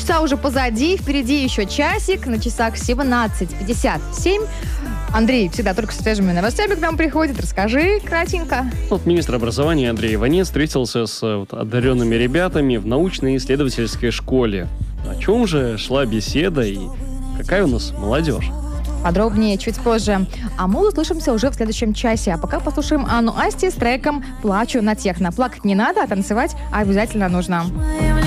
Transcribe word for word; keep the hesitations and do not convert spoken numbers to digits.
полчаса уже позади, впереди еще часик, на часах семнадцать пятьдесят семь. Андрей всегда только со свежими новостями к нам приходит. Расскажи кратенько. Вот министр образования Андрей Иванец встретился с вот, одаренными ребятами в научно-исследовательской школе. О чем же шла беседа и какая у нас молодежь? Подробнее чуть позже. А мы услышимся уже в следующем часе. А пока послушаем Анну Асти с треком «Плачу на техно». Плакать не надо, а танцевать обязательно нужно.